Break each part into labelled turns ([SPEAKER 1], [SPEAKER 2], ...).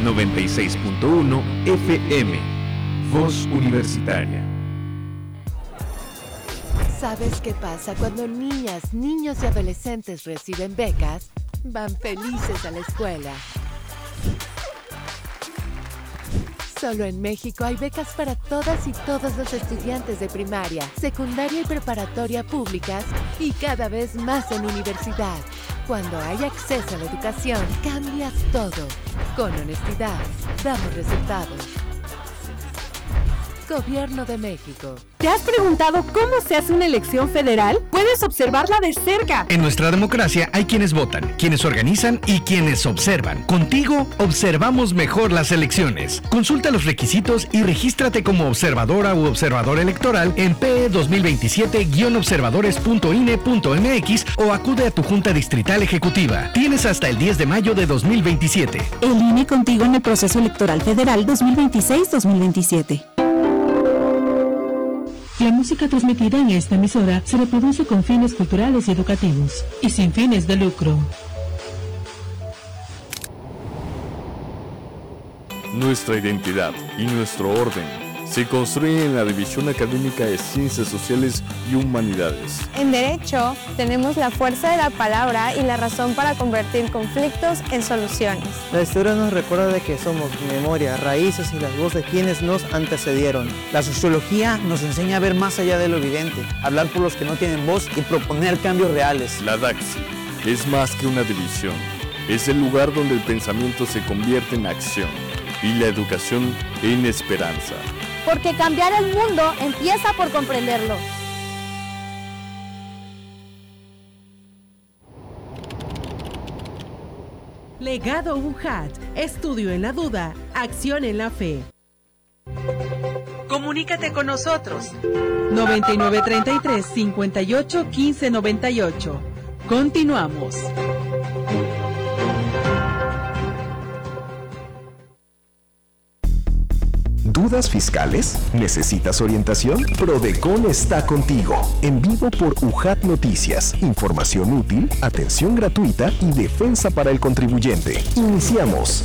[SPEAKER 1] 96.1 FM. Voz Universitaria.
[SPEAKER 2] ¿Sabes qué pasa cuando niñas, niños y adolescentes reciben becas? Van felices a la escuela. Solo en México hay becas para todas y todos los estudiantes de primaria, secundaria y preparatoria públicas y cada vez más en universidad. Cuando hay acceso a la educación, cambias todo. Con honestidad, damos resultados. Gobierno de México.
[SPEAKER 3] ¿Te has preguntado cómo se hace una elección federal? Puedes observarla de cerca.
[SPEAKER 4] En nuestra democracia hay quienes votan, quienes organizan y quienes observan. Contigo observamos mejor las elecciones. Consulta los requisitos y regístrate como observadora u observador electoral en PE 2027-observadores.ine.mx o acude a tu Junta Distrital Ejecutiva. Tienes hasta el 10 de mayo de 2027.
[SPEAKER 3] El INE contigo en el proceso electoral federal 2026-2027.
[SPEAKER 5] La música transmitida en esta emisora se reproduce con fines culturales y educativos y sin fines de lucro.
[SPEAKER 6] Nuestra identidad y nuestro orden se construyen en la División Académica de Ciencias Sociales y Humanidades.
[SPEAKER 7] En Derecho tenemos la fuerza de la palabra y la razón para convertir conflictos en soluciones.
[SPEAKER 8] La historia nos recuerda de que somos memoria, raíces y las voces de quienes nos antecedieron.
[SPEAKER 9] La sociología nos enseña a ver más allá de lo evidente, hablar por los que no tienen voz y proponer cambios reales.
[SPEAKER 6] La DAXI es más que una división, es el lugar donde el pensamiento se convierte en acción y la educación en esperanza.
[SPEAKER 7] Porque cambiar el mundo empieza por comprenderlo.
[SPEAKER 5] Legado UJAT, estudio en la duda, acción en la fe.
[SPEAKER 10] Comunícate con nosotros.
[SPEAKER 5] 9933-581598. Continuamos.
[SPEAKER 11] ¿Dudas fiscales? ¿Necesitas orientación? Prodecon está contigo. En vivo por UJAT Noticias. Información útil, atención gratuita y defensa para el contribuyente. Iniciamos.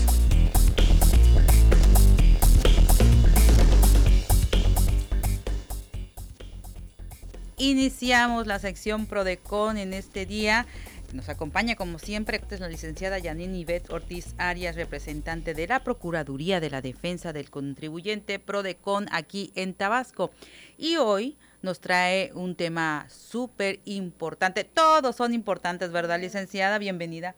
[SPEAKER 12] Iniciamos la sección Prodecon en este día. Nos acompaña como siempre la licenciada Yanine Ivette Ortiz Arias, representante de la Procuraduría de la Defensa del Contribuyente Prodecon aquí en Tabasco. Y hoy nos trae un tema súper importante. Todos son importantes, ¿verdad, licenciada? Bienvenida.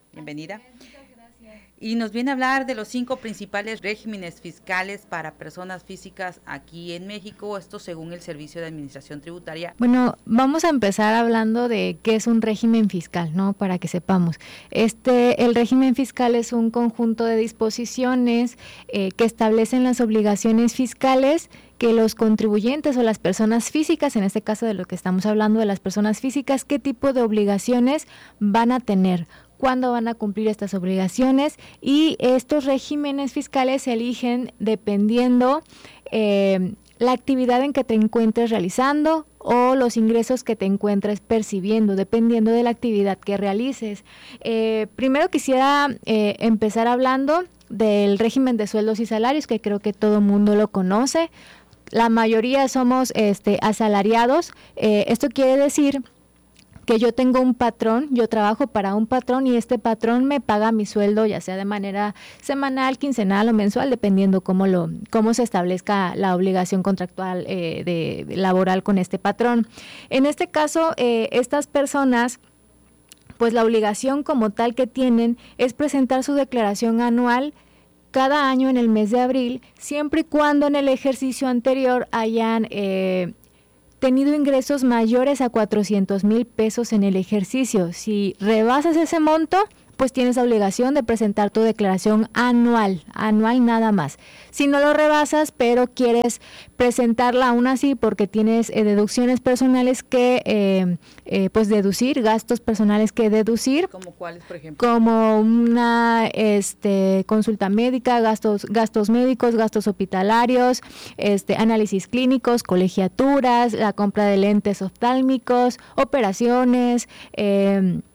[SPEAKER 12] Y nos viene a hablar de los 5 principales regímenes fiscales para personas físicas aquí en México, esto según el Servicio de Administración Tributaria.
[SPEAKER 13] Bueno, vamos a empezar hablando de qué es un régimen fiscal, ¿no? Para que sepamos. El régimen fiscal es un conjunto de disposiciones que establecen las obligaciones fiscales que los contribuyentes o las personas físicas, en este caso de lo que estamos hablando de las personas físicas, qué tipo de obligaciones van a tener, cuándo van a cumplir estas obligaciones, y estos regímenes fiscales se eligen dependiendo la actividad en que te encuentres realizando o los ingresos que te encuentres percibiendo, dependiendo de la actividad que realices. Primero quisiera empezar hablando del régimen de sueldos y salarios, que creo que todo mundo lo conoce. La mayoría somos asalariados. Esto quiere decir que yo tengo un patrón, yo trabajo para un patrón y este patrón me paga mi sueldo, ya sea de manera semanal, quincenal o mensual, dependiendo cómo se establezca la obligación contractual laboral con este patrón. En este caso, estas personas, pues la obligación como tal que tienen es presentar su declaración anual cada año en el mes de abril, siempre y cuando en el ejercicio anterior hayan tenido ingresos mayores a 400,000 pesos en el ejercicio. Si rebasas ese monto, pues tienes la obligación de presentar tu declaración anual nada más. Si no lo rebasas, pero quieres presentarla aún así porque tienes deducciones personales que pues deducir, gastos personales que deducir.
[SPEAKER 12] ¿Como cuáles, por ejemplo?
[SPEAKER 13] Como una consulta médica, gastos médicos, gastos hospitalarios, análisis clínicos, colegiaturas, la compra de lentes oftálmicos, operaciones,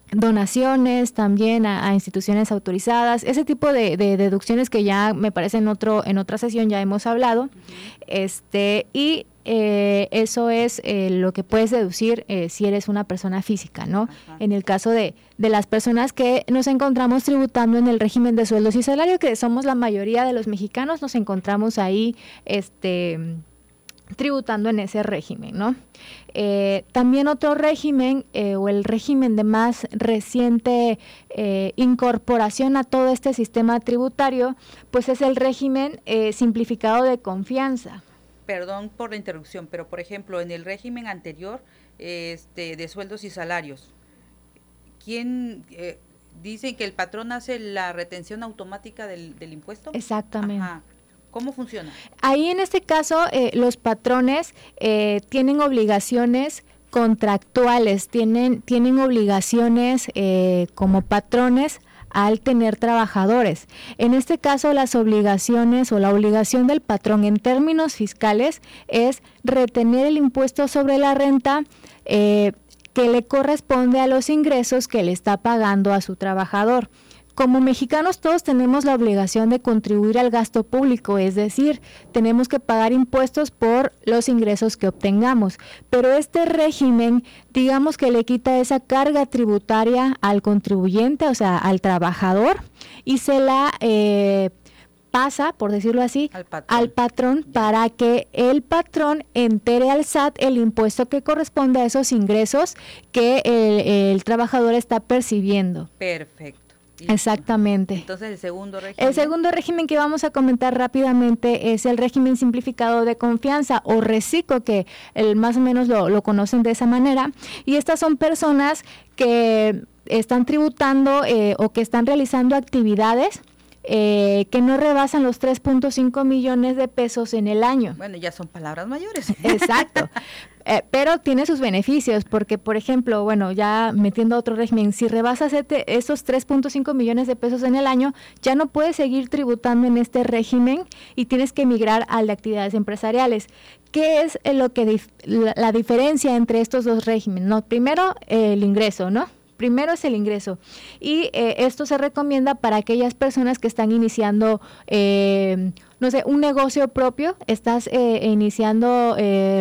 [SPEAKER 13] donaciones también a instituciones autorizadas, ese tipo de deducciones que ya me parece en otra sesión ya hemos hablado, y eso es lo que puedes deducir si eres una persona física, ¿no? Ajá. En el caso de las personas que nos encontramos tributando en el régimen de sueldos y salarios, que somos la mayoría de los mexicanos, nos encontramos ahí, tributando en ese régimen, ¿no? También otro régimen o el régimen de más reciente incorporación a todo este sistema tributario, pues es el régimen simplificado de confianza.
[SPEAKER 12] Perdón por la interrupción, pero por ejemplo, en el régimen anterior de sueldos y salarios, ¿quién dicen que el patrón hace la retención automática del impuesto?
[SPEAKER 13] Exactamente.
[SPEAKER 12] Ajá. ¿Cómo funciona?
[SPEAKER 13] Ahí en este caso los patrones tienen obligaciones contractuales, tienen obligaciones como patrones al tener trabajadores. En este caso, las obligaciones o la obligación del patrón en términos fiscales es retener el impuesto sobre la renta que le corresponde a los ingresos que le está pagando a su trabajador. Como mexicanos todos tenemos la obligación de contribuir al gasto público, es decir, tenemos que pagar impuestos por los ingresos que obtengamos, pero este régimen, digamos que le quita esa carga tributaria al contribuyente, o sea, al trabajador, y se la pasa, por decirlo así, al patrón para que el patrón entere al SAT el impuesto que corresponde a esos ingresos que el trabajador está percibiendo.
[SPEAKER 12] Perfecto.
[SPEAKER 13] Exactamente.
[SPEAKER 12] Entonces, el segundo régimen.
[SPEAKER 13] El segundo régimen que vamos a comentar rápidamente es el régimen simplificado de confianza o RECICO, que más o menos lo conocen de esa manera. Y estas son personas que están tributando o que están realizando actividades que no rebasan los 3.5 millones de pesos en el año.
[SPEAKER 12] Bueno, ya son palabras mayores.
[SPEAKER 13] Exacto. Pero tiene sus beneficios porque, por ejemplo, bueno, ya metiendo otro régimen, si rebasas esos 3.5 millones de pesos en el año, ya no puedes seguir tributando en este régimen y tienes que migrar al de actividades empresariales. ¿Qué es la diferencia entre estos dos regímenes? No, primero, el ingreso, ¿no? Primero es el ingreso y esto se recomienda para aquellas personas que están iniciando, un negocio propio, estás iniciando,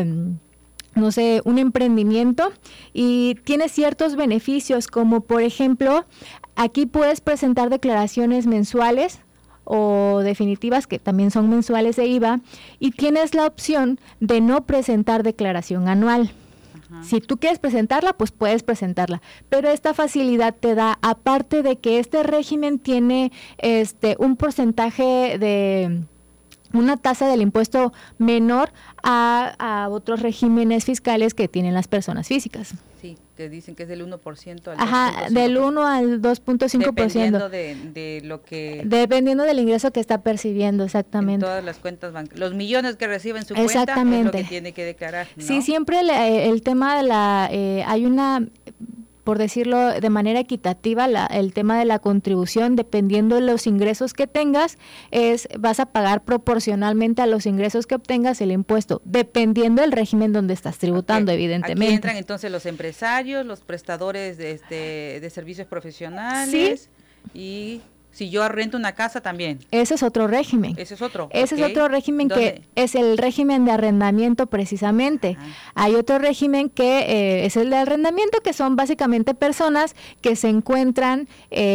[SPEAKER 13] un emprendimiento y tienes ciertos beneficios como por ejemplo, aquí puedes presentar declaraciones mensuales o definitivas que también son mensuales de IVA y tienes la opción de no presentar declaración anual. Si tú quieres presentarla, pues puedes presentarla, pero esta facilidad te da, aparte de que este régimen tiene un porcentaje de una tasa del impuesto menor a otros regímenes fiscales que tienen las personas físicas.
[SPEAKER 12] Sí, que dicen que es del 1% al 2.5%.
[SPEAKER 13] Ajá, del 1 al 2.5%.
[SPEAKER 12] Dependiendo de lo que...
[SPEAKER 13] Dependiendo del ingreso que está percibiendo, exactamente.
[SPEAKER 12] En todas las cuentas bancarias. Los millones que recibe en su cuenta es lo que tiene que declarar, ¿no?
[SPEAKER 13] Sí, siempre el tema de hay una... por decirlo de manera equitativa, el tema de la contribución, dependiendo de los ingresos que tengas, vas a pagar proporcionalmente a los ingresos que obtengas el impuesto, dependiendo del régimen donde estás tributando, evidentemente.
[SPEAKER 12] Aquí entran entonces los empresarios, los prestadores de servicios profesionales, ¿sí? Y si yo rento una casa también.
[SPEAKER 13] Ese es otro régimen.
[SPEAKER 12] Ese es otro.
[SPEAKER 13] Ese es otro régimen que es el régimen de arrendamiento precisamente. Hay otro régimen que es el de arrendamiento, que son básicamente personas que se encuentran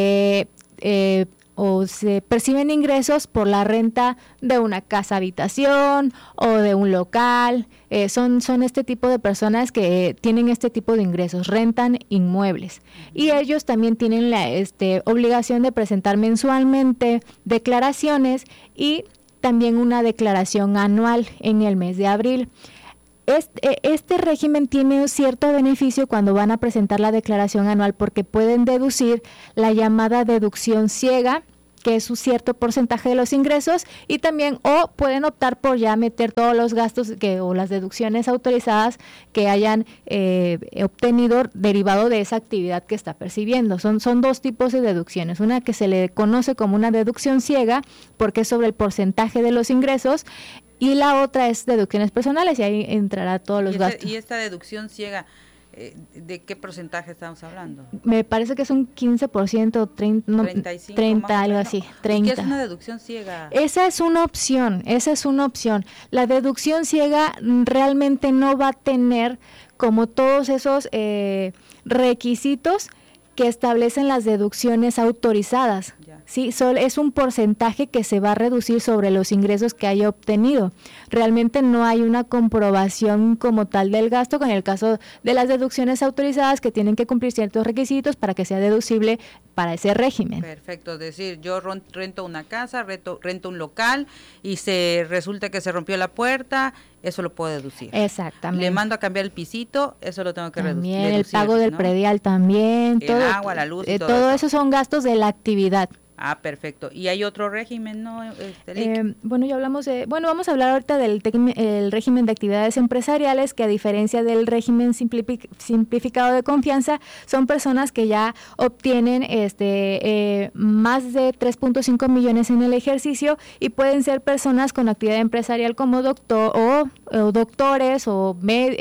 [SPEAKER 13] o se perciben ingresos por la renta de una casa habitación o de un local. Son este tipo de personas que tienen este tipo de ingresos, rentan inmuebles. Y ellos también tienen la obligación de presentar mensualmente declaraciones y también una declaración anual en el mes de abril. Este régimen tiene cierto beneficio cuando van a presentar la declaración anual porque pueden deducir la llamada deducción ciega, que es un cierto porcentaje de los ingresos, y también o pueden optar por ya meter todos los gastos o las deducciones autorizadas que hayan obtenido derivado de esa actividad que está percibiendo. Son dos tipos de deducciones, una que se le conoce como una deducción ciega porque es sobre el porcentaje de los ingresos, y la otra es deducciones personales y ahí entrará todos los gastos.
[SPEAKER 12] Y esta deducción ciega, ¿de qué porcentaje estamos hablando?
[SPEAKER 13] Me parece que es un 15%, 30, algo así, 30.
[SPEAKER 12] ¿Y qué es una deducción ciega?
[SPEAKER 13] Esa es una opción. La deducción ciega realmente no va a tener como todos esos requisitos que establecen las deducciones autorizadas. Sí, es un porcentaje que se va a reducir sobre los ingresos que haya obtenido. Realmente no hay una comprobación como tal del gasto, con el caso de las deducciones autorizadas que tienen que cumplir ciertos requisitos para que sea deducible para ese régimen.
[SPEAKER 12] Perfecto, es decir, yo rento una casa, rento un local y resulta que se rompió la puerta, eso lo puedo deducir.
[SPEAKER 13] Exactamente.
[SPEAKER 12] Le mando a cambiar el pisito, eso lo tengo que deducir.
[SPEAKER 13] También el pago del predial también.
[SPEAKER 12] El agua, la luz y
[SPEAKER 13] todo eso son gastos de la actividad.
[SPEAKER 12] Ah, perfecto. ¿Y hay otro régimen, no?
[SPEAKER 13] Vamos a hablar ahorita del el régimen de actividades empresariales, que a diferencia del régimen simplificado de confianza, son personas que ya obtienen más de 3.5 millones en el ejercicio, y pueden ser personas con actividad empresarial como doctor o doctores o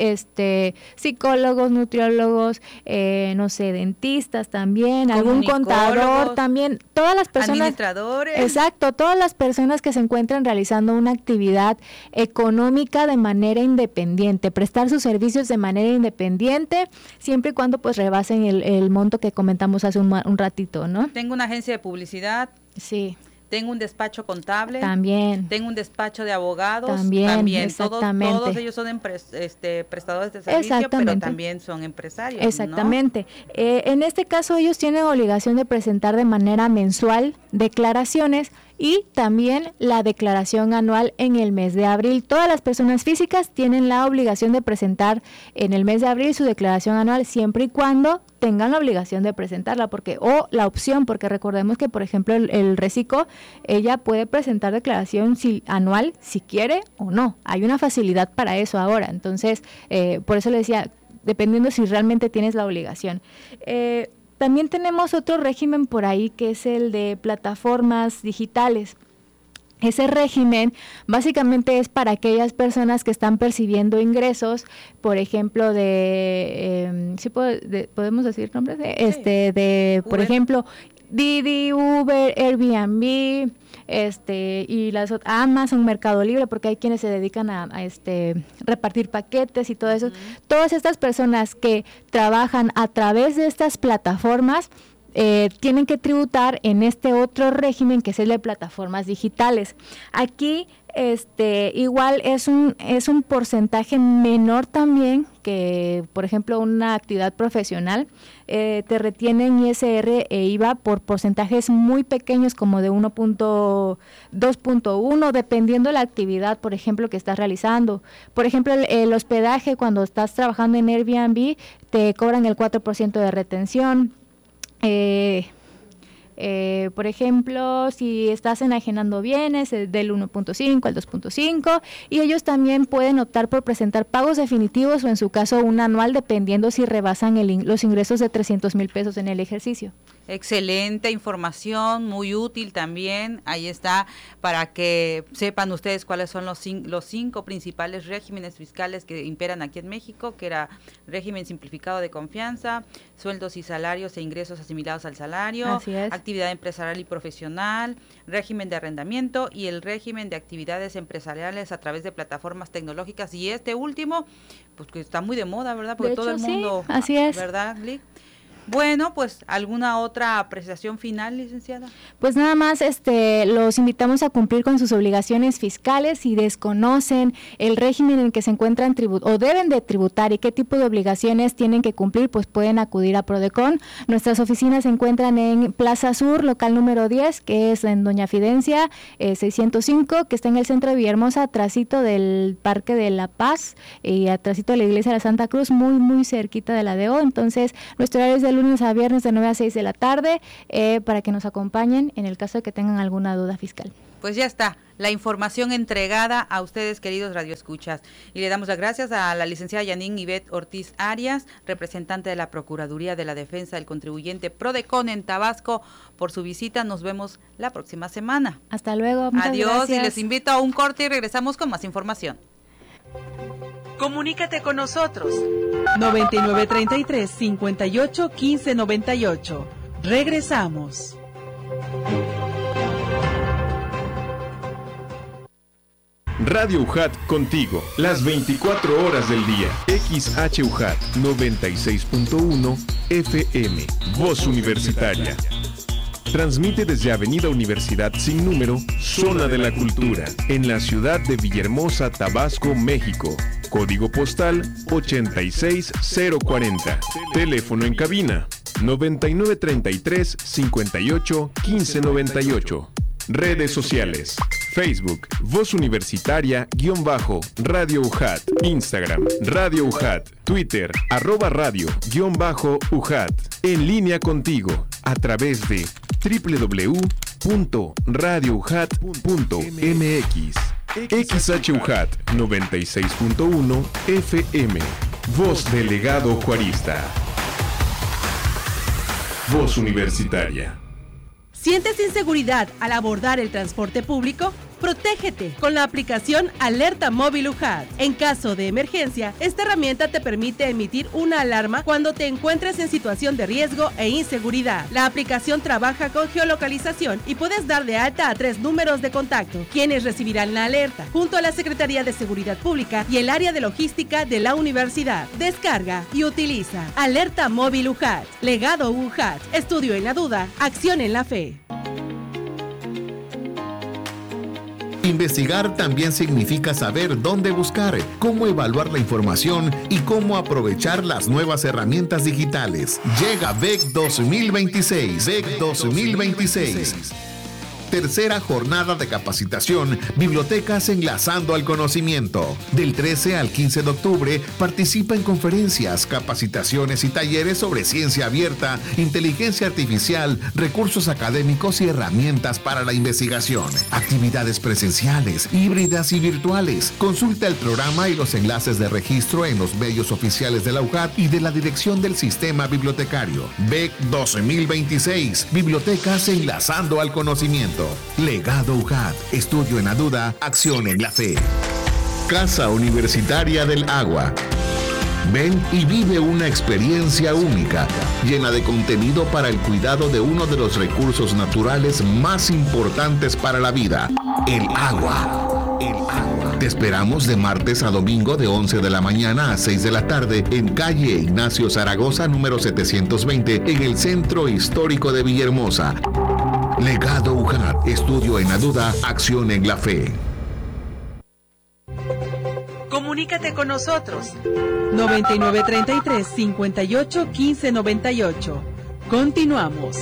[SPEAKER 13] psicólogos, nutriólogos, dentistas también, algún contador también, todas las personas,
[SPEAKER 12] administradores.
[SPEAKER 13] Exacto, todas las personas que se encuentran realizando una actividad económica de manera independiente, prestar sus servicios de manera independiente, siempre y cuando pues rebasen el monto que comentamos hace un ratito, ¿no?
[SPEAKER 12] Tengo una agencia de publicidad.
[SPEAKER 13] Sí.
[SPEAKER 12] Tengo un despacho contable.
[SPEAKER 13] También.
[SPEAKER 12] Tengo un despacho de abogados.
[SPEAKER 13] También. Exactamente.
[SPEAKER 12] Todos ellos son prestadores de servicio, pero también son empresarios.
[SPEAKER 13] Exactamente. ¿No? En este caso, ellos tienen obligación de presentar de manera mensual declaraciones y también la declaración anual en el mes de abril. Todas las personas físicas tienen la obligación de presentar en el mes de abril su declaración anual, siempre y cuando tengan la obligación de presentarla, porque recordemos que, por ejemplo, el Recico, ella puede presentar declaración anual si quiere o no. Hay una facilidad para eso ahora. Entonces, por eso le decía, dependiendo si realmente tienes la obligación. También tenemos otro régimen por ahí, que es el de plataformas digitales. Ese régimen básicamente es para aquellas personas que están percibiendo ingresos, por ejemplo, podemos decir nombres por ejemplo, Didi, Uber, Airbnb, y las Amazon, Mercado Libre, porque hay quienes se dedican a repartir paquetes y todo eso. Todas estas personas que trabajan a través de estas plataformas tienen que tributar en este otro régimen, que es el de plataformas digitales. Aquí igual es un porcentaje menor también que, por ejemplo, una actividad profesional. Te retienen ISR e IVA por porcentajes muy pequeños, como de 2.1, dependiendo de la actividad, por ejemplo, que estás realizando. Por ejemplo, el hospedaje, cuando estás trabajando en Airbnb, te cobran el 4% de retención. Por ejemplo, si estás enajenando bienes, del 1.5 al 2.5, y ellos también pueden optar por presentar pagos definitivos o, en su caso, un anual, dependiendo si rebasan los ingresos de 300,000 pesos en el ejercicio.
[SPEAKER 12] Excelente información, muy útil también. Ahí está, para que sepan ustedes cuáles son los 5 principales regímenes fiscales que imperan aquí en México, que era régimen simplificado de confianza, sueldos y salarios e ingresos asimilados al salario, actividad empresarial y profesional, régimen de arrendamiento y el régimen de actividades empresariales a través de plataformas tecnológicas. Y este último, pues que está muy de moda, ¿verdad? Porque todo el mundo,
[SPEAKER 13] sí, así es.
[SPEAKER 12] ¿Verdad, Lick? Bueno, pues, ¿alguna otra apreciación final, licenciada?
[SPEAKER 13] Pues nada más, los invitamos a cumplir con sus obligaciones fiscales. Si desconocen el régimen en el que se encuentran o deben de tributar y qué tipo de obligaciones tienen que cumplir, pues pueden acudir a Prodecon. Nuestras oficinas se encuentran en Plaza Sur, local número 10, que es en Doña Fidencia, 605, que está en el centro de Villahermosa, atrasito del Parque de la Paz y atrasito de la Iglesia de la Santa Cruz, muy, muy cerquita de la DO. Entonces, nuestro horario es de lunes a viernes de 9 a 6 de la tarde, para que nos acompañen en el caso de que tengan alguna duda fiscal.
[SPEAKER 12] Pues ya está, la información entregada a ustedes, queridos radioescuchas. Y le damos las gracias a la licenciada Janine Ivette Ortiz Arias, representante de la Procuraduría de la Defensa del Contribuyente Prodecon en Tabasco, por su visita. Nos vemos la próxima semana.
[SPEAKER 13] Hasta luego.
[SPEAKER 12] Adiós,
[SPEAKER 13] gracias.
[SPEAKER 12] Y les invito a un corte y regresamos con más información.
[SPEAKER 10] Comunícate con nosotros.
[SPEAKER 5] 9933-581598. Regresamos.
[SPEAKER 1] Radio UJAT contigo, las 24 horas del día. XHUJAT 96.1 FM, Voz Universitaria. Transmite desde Avenida Universidad sin número, Zona de la Cultura, en la ciudad de Villahermosa, Tabasco, México. Código postal 86040. Teléfono en cabina 9933-581598. Redes sociales: Facebook, Voz Universitaria-Radio UJAT, Instagram, Radio UJAT, Twitter, @radio_UJAT. En línea contigo, a través de www.radioujat.mx. XHUJAT 96.1 FM, Voz Delegado Juarista. Voz Universitaria.
[SPEAKER 5] ¿Sientes inseguridad al abordar el transporte público? Protégete con la aplicación Alerta Móvil UJAT. En caso de emergencia, esta herramienta te permite emitir una alarma cuando te encuentres en situación de riesgo e inseguridad. La aplicación trabaja con geolocalización y puedes dar de alta a 3 números de contacto, quienes recibirán la alerta, junto a la Secretaría de Seguridad Pública y el área de logística de la universidad. Descarga y utiliza Alerta Móvil UJAT. Legado UJAT. Estudio en la duda, acción en la fe.
[SPEAKER 10] Investigar también significa saber dónde buscar, cómo evaluar la información y cómo aprovechar las nuevas herramientas digitales. Llega BEC 2026. BEC 2026. Tercera jornada de capacitación, Bibliotecas Enlazando al Conocimiento. Del 13 al 15 de octubre, participa en conferencias, capacitaciones y talleres sobre ciencia abierta, inteligencia artificial, recursos académicos y herramientas para la investigación. Actividades presenciales, híbridas y virtuales. Consulta el programa y los enlaces de registro en los medios oficiales de la UJAT y de la Dirección del Sistema Bibliotecario. BEC 2026. Bibliotecas Enlazando al Conocimiento. Legado UJAT. Estudio en la duda, acción en la fe. Casa Universitaria del Agua. Ven y vive una experiencia única, llena de contenido para el cuidado de uno de los recursos naturales más importantes para la vida, el agua. El agua. Te esperamos de martes a domingo de 11 de la mañana a 6 de la tarde en calle Ignacio Zaragoza, número 720, en el Centro Histórico de Villahermosa. Legado UJAT. Estudio en la duda, acción en la fe.
[SPEAKER 5] Comunícate con nosotros. 9933-581598. Continuamos.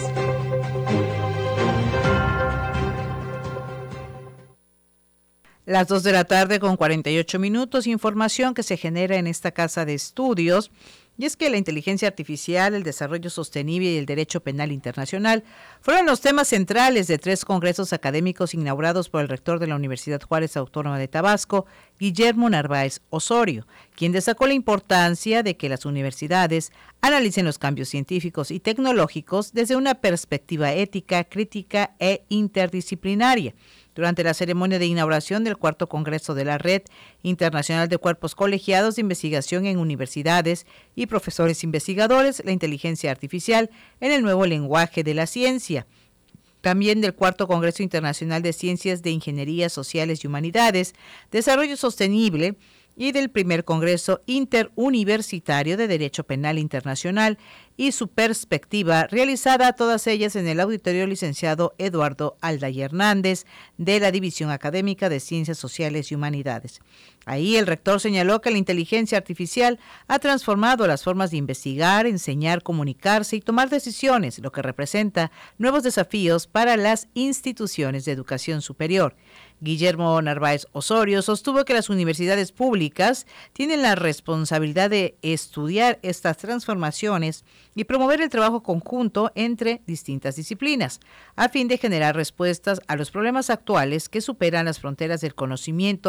[SPEAKER 12] Las 2 de la tarde con 48 minutos. Información que se genera en esta casa de estudios. Y es que la inteligencia artificial, el desarrollo sostenible y el derecho penal internacional fueron los temas centrales de 3 congresos académicos inaugurados por el rector de la Universidad Juárez Autónoma de Tabasco, Guillermo Narváez Osorio, quien destacó la importancia de que las universidades analicen los cambios científicos y tecnológicos desde una perspectiva ética, crítica e interdisciplinaria. Durante la ceremonia de inauguración del 4º Congreso de la Red Internacional de Cuerpos Colegiados de Investigación en Universidades y Profesores Investigadores, la inteligencia artificial en el nuevo lenguaje de la ciencia. También del 4º Congreso Internacional de Ciencias de Ingeniería Sociales y Humanidades, Desarrollo Sostenible y del 1er Congreso Interuniversitario de Derecho Penal Internacional y su perspectiva, realizada todas ellas en el auditorio licenciado Eduardo Alday Hernández de la División Académica de Ciencias Sociales y Humanidades. Ahí el rector señaló que la inteligencia artificial ha transformado las formas de investigar, enseñar, comunicarse y tomar decisiones, lo que representa nuevos desafíos para las instituciones de educación superior. Guillermo Narváez Osorio sostuvo que las universidades públicas tienen la responsabilidad de estudiar estas transformaciones y promover el trabajo conjunto entre distintas disciplinas, a fin de generar respuestas a los problemas actuales que superan las fronteras del conocimiento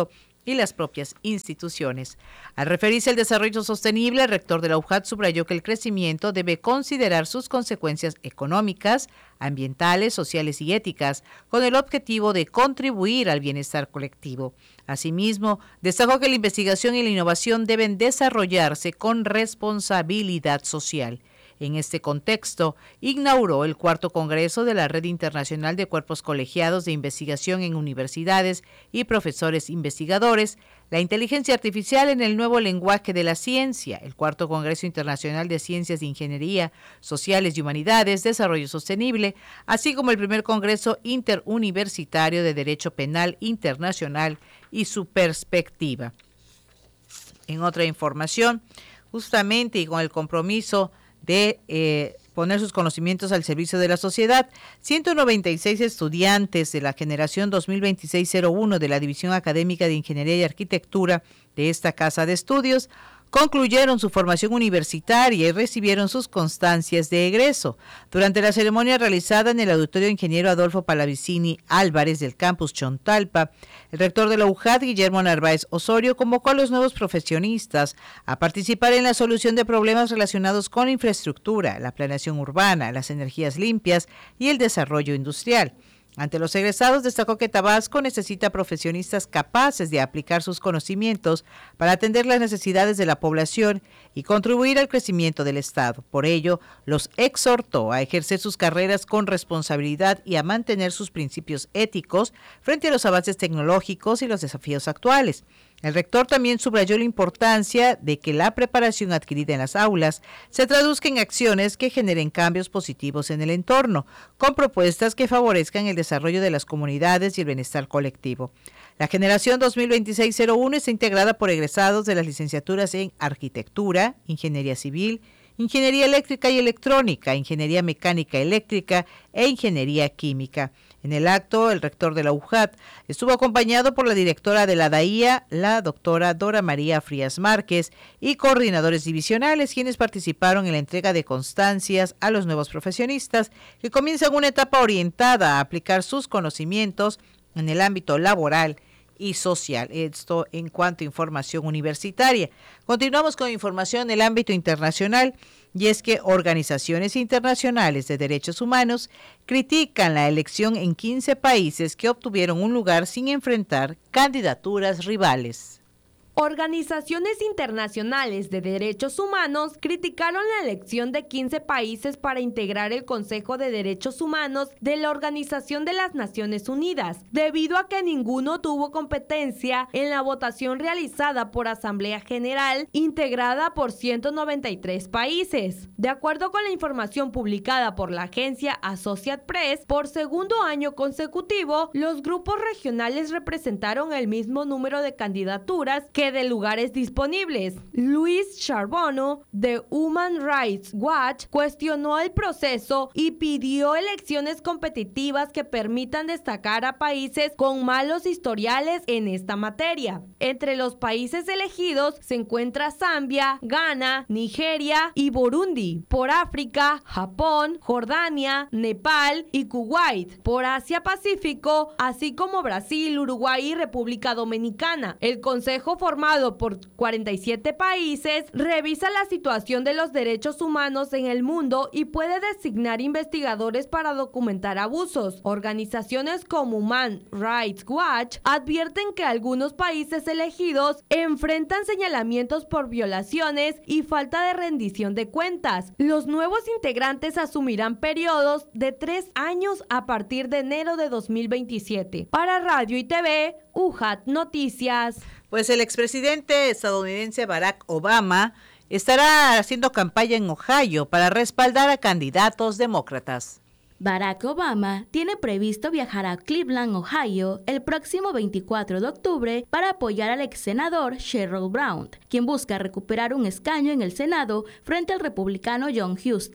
[SPEAKER 14] y las propias instituciones. Al referirse al desarrollo sostenible, el rector de la UJAT subrayó que el crecimiento debe considerar sus consecuencias económicas, ambientales, sociales y éticas, con el objetivo de contribuir al bienestar colectivo. Asimismo, destacó que la investigación y la innovación deben desarrollarse con responsabilidad social. En este contexto, inauguró el 4º Congreso de la Red Internacional de Cuerpos Colegiados de Investigación en Universidades y Profesores Investigadores, la inteligencia artificial en el nuevo lenguaje de la ciencia, el 4º Congreso Internacional de Ciencias de Ingeniería, Sociales y Humanidades, Desarrollo Sostenible, así como el 1er Congreso Interuniversitario de Derecho Penal Internacional y su perspectiva. En otra información, justamente y con el compromiso de poner sus conocimientos al servicio de la sociedad, 196 estudiantes de la generación 2026-01 de la División Académica de Ingeniería y Arquitectura de esta casa de estudios concluyeron su formación universitaria y recibieron sus constancias de egreso. Durante la ceremonia realizada en el Auditorio Ingeniero Adolfo Palavicini Álvarez del campus Chontalpa, el rector de la UJAT, Guillermo Narváez Osorio, convocó a los nuevos profesionistas a participar en la solución de problemas relacionados con la infraestructura, la planeación urbana, las energías limpias y el desarrollo industrial. Ante los egresados, destacó que Tabasco necesita profesionistas capaces de aplicar sus conocimientos para atender las necesidades de la población y contribuir al crecimiento del Estado. Por ello, los exhortó a ejercer sus carreras con responsabilidad y a mantener sus principios éticos frente a los avances tecnológicos y los desafíos actuales. El rector también subrayó la importancia de que la preparación adquirida en las aulas se traduzca en acciones que generen cambios positivos en el entorno, con propuestas que favorezcan el desarrollo de las comunidades y el bienestar colectivo. La generación 2026-01 está integrada por egresados de las licenciaturas en Arquitectura, Ingeniería Civil, Ingeniería Eléctrica y Electrónica, Ingeniería Mecánica Eléctrica e Ingeniería Química. En el acto, el rector de la UJAT estuvo acompañado por la directora de la DAIA, la doctora Dora María Frías Márquez, y coordinadores divisionales, quienes participaron en la entrega de constancias a los nuevos profesionistas que comienzan una etapa orientada a aplicar sus conocimientos en el ámbito laboral y social. Esto en cuanto a información universitaria. Continuamos con información en el ámbito internacional, y es que organizaciones internacionales de derechos humanos critican la elección en 15 países que obtuvieron un lugar sin enfrentar candidaturas rivales.
[SPEAKER 15] Organizaciones internacionales de derechos humanos criticaron la elección de 15 países para integrar el Consejo de Derechos Humanos de la Organización de las Naciones Unidas, debido a que ninguno tuvo competencia en la votación realizada por Asamblea General, integrada por 193 países. De acuerdo con la información publicada por la agencia Associated Press, por segundo año consecutivo, los grupos regionales representaron el mismo número de candidaturas que de lugares disponibles. Luis Charbonneau, de Human Rights Watch, cuestionó el proceso y pidió elecciones competitivas que permitan destacar a países con malos historiales en esta materia. Entre los países elegidos se encuentra Zambia, Ghana, Nigeria y Burundi. Por África, Japón, Jordania, Nepal y Kuwait. Por Asia-Pacífico, así como Brasil, Uruguay y República Dominicana. El Consejo formado por 47 países, revisa la situación de los derechos humanos en el mundo y puede designar investigadores para documentar abusos. Organizaciones como Human Rights Watch advierten que algunos países elegidos enfrentan señalamientos por violaciones y falta de rendición de cuentas. Los nuevos integrantes asumirán periodos de 3 años a partir de enero de 2027. Para Radio y TV, UJAT Noticias.
[SPEAKER 14] Pues el expresidente estadounidense Barack Obama estará haciendo campaña en Ohio para respaldar a candidatos demócratas.
[SPEAKER 16] Barack Obama tiene previsto viajar a Cleveland, Ohio, el próximo 24 de octubre para apoyar al ex senador Sherrod Brown, quien busca recuperar un escaño en el Senado frente al republicano Jon Husted.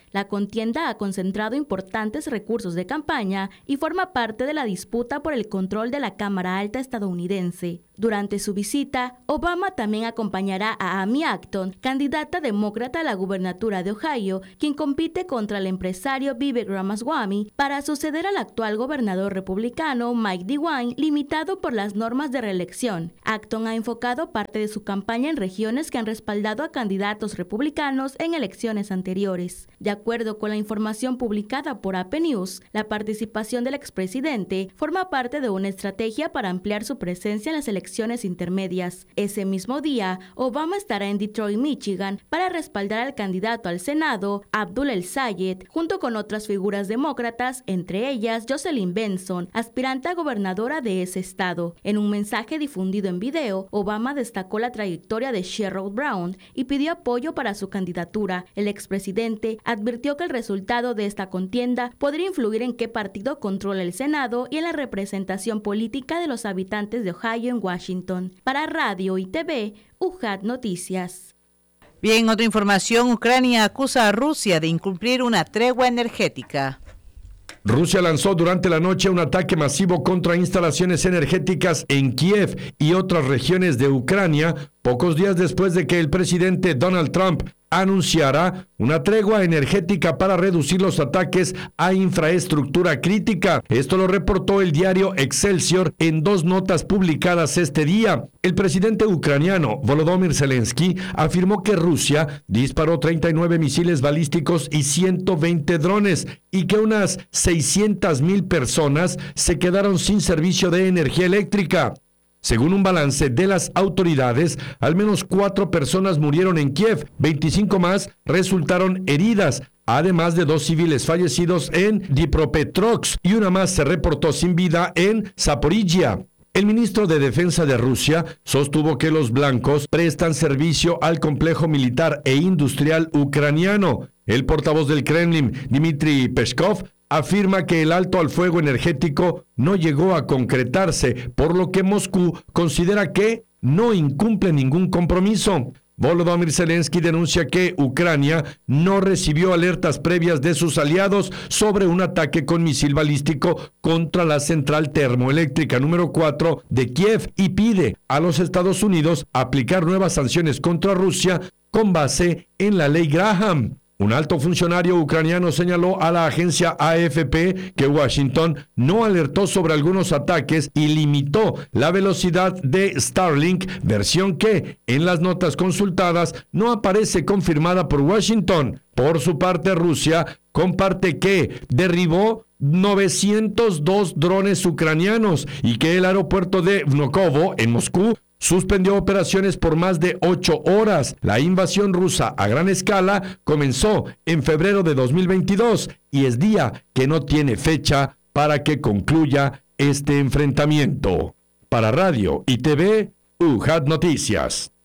[SPEAKER 16] La contienda ha concentrado importantes recursos de campaña y forma parte de la disputa por el control de la Cámara Alta estadounidense. Durante su visita, Obama también acompañará a Amy Acton, candidata demócrata a la gubernatura de Ohio, quien compite contra el empresario Vivek Ramaswamy para suceder al actual gobernador republicano Mike DeWine, limitado por las normas de reelección. Acton ha enfocado parte de su campaña en regiones que han respaldado a candidatos republicanos en elecciones anteriores. De acuerdo con la información publicada por AP News, la participación del expresidente forma parte de una estrategia para ampliar su presencia en las elecciones intermedias. Ese mismo día, Obama estará en Detroit, Michigan, para respaldar al candidato al Senado, Abdul El-Sayed, junto con otras figuras demócratas, entre ellas Jocelyn Benson, aspirante a gobernadora de ese estado. En un mensaje difundido en video, Obama destacó la trayectoria de Sherrod Brown y pidió apoyo para su candidatura. El expresidente advirtió que el resultado de esta contienda podría influir en qué partido controla el Senado y en la representación política de los habitantes de Ohio en Washington. Para Radio y TV, UJAT Noticias.
[SPEAKER 14] Bien, otra información, Ucrania acusa a Rusia de incumplir una tregua energética.
[SPEAKER 17] Rusia lanzó durante la noche un ataque masivo contra instalaciones energéticas en Kiev y otras regiones de Ucrania, pocos días después de que el presidente Donald Trump anunciará una tregua energética para reducir los ataques a infraestructura crítica. Esto lo reportó el diario Excelsior en 2 notas publicadas este día. El presidente ucraniano Volodymyr Zelensky afirmó que Rusia disparó 39 misiles balísticos y 120 drones y que unas 600,000 personas se quedaron sin servicio de energía eléctrica. Según un balance de las autoridades, al menos 4 personas murieron en Kiev, 25 más resultaron heridas, además de 2 civiles fallecidos en Dnipropetrovsk y una más se reportó sin vida en Zaporizhia. El ministro de Defensa de Rusia sostuvo que los blancos prestan servicio al complejo militar e industrial ucraniano. El portavoz del Kremlin, Dmitry Peskov, afirma que el alto al fuego energético no llegó a concretarse, por lo que Moscú considera que no incumple ningún compromiso. Volodymyr Zelensky denuncia que Ucrania no recibió alertas previas de sus aliados sobre un ataque con misil balístico contra la central termoeléctrica número 4 de Kiev y pide a los Estados Unidos aplicar nuevas sanciones contra Rusia con base en la ley Graham. Un alto funcionario ucraniano señaló a la agencia AFP que Washington no alertó sobre algunos ataques y limitó la velocidad de Starlink, versión que en las notas consultadas no aparece confirmada por Washington. Por su parte, Rusia comparte que derribó 902 drones ucranianos y que el aeropuerto de Vnukovo, en Moscú, suspendió operaciones por más de 8 horas. La invasión rusa a gran escala comenzó en febrero de 2022 y es día que no tiene fecha para que concluya este enfrentamiento. Para Radio y TV, UJAT Noticias.